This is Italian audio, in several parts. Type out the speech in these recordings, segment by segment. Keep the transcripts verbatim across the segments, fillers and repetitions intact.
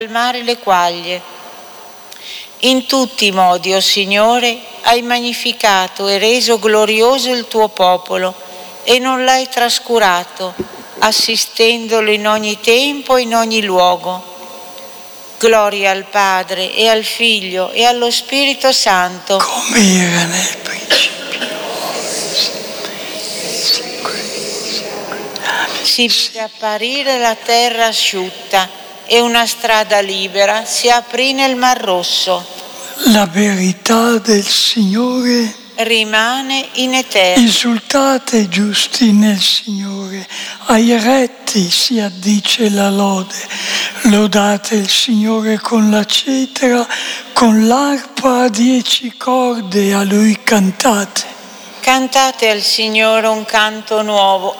calmare le quaglie. In tutti i modi, o Signore, hai magnificato e reso glorioso il tuo popolo e non l'hai trascurato, assistendolo in ogni tempo e in ogni luogo. Gloria al Padre e al Figlio e allo Spirito Santo, come era nel principio. Si vide apparire la terra asciutta e una strada libera si aprì nel Mar Rosso. La verità del Signore Rimane in eterno. esultate giusti nel Signore, ai retti si addice la lode. Lodate il Signore con la cetera, con l'arpa a dieci corde a Lui cantate. Cantate al Signore un canto nuovo,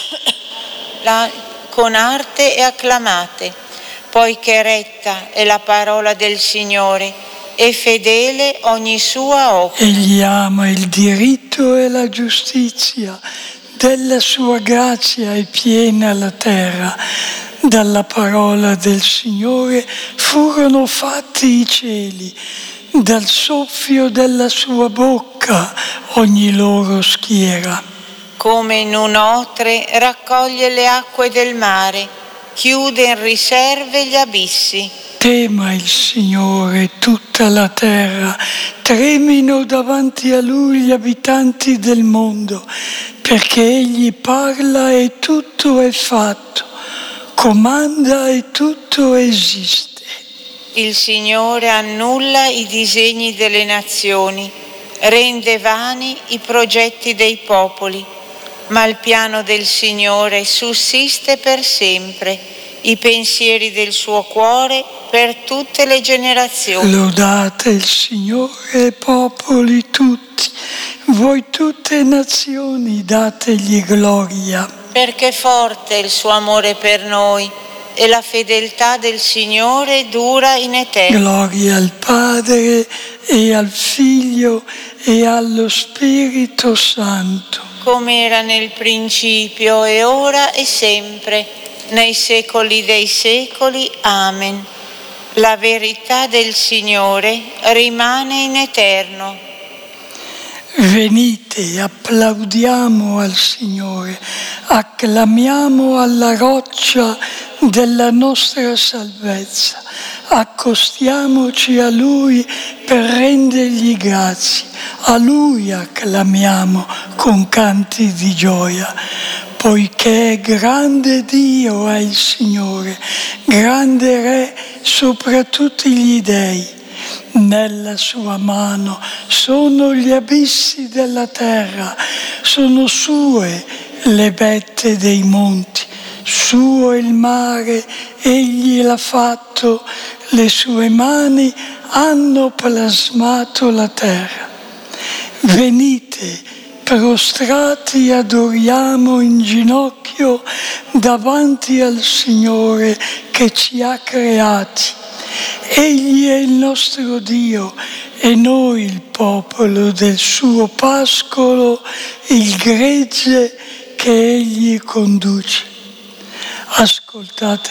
la, con arte e acclamate, poiché retta è la parola del Signore e fedele ogni sua opera. Egli ama il diritto e la giustizia, della sua grazia è piena la terra. Dalla parola del Signore furono fatti i cieli, dal soffio della sua bocca ogni loro schiera. Come in un otre raccoglie le acque del mare, chiude in riserve gli abissi. Tema il Signore tutta la terra, tremino davanti a Lui gli abitanti del mondo, perché Egli parla e tutto è fatto, comanda e tutto esiste. Il Signore annulla i disegni delle nazioni, rende vani i progetti dei popoli, ma il piano del Signore sussiste per sempre, i pensieri del suo cuore per tutte le generazioni. Lodate il Signore, popoli tutti, voi tutte nazioni dategli gloria. Perché forte è il suo amore per noi e la fedeltà del Signore dura in eterno. Gloria al Padre e al Figlio e allo Spirito Santo. Come era nel principio e ora e sempre, nei secoli dei secoli. Amen. La verità del Signore rimane in eterno. Venite, applaudiamo al Signore, acclamiamo alla roccia della nostra salvezza, accostiamoci a Lui per rendergli grazie, a Lui acclamiamo con canti di gioia, poiché grande Dio è il Signore, grande Re sopra tutti gli dei. Nella sua mano sono gli abissi della terra, sono sue le vette dei monti, suo il mare, egli l'ha fatto, le sue mani hanno plasmato la terra. Venite, prostrati adoriamo in ginocchio davanti al Signore che ci ha creati. Egli è il nostro Dio e noi il popolo del suo pascolo, il gregge che Egli conduce. Ascoltate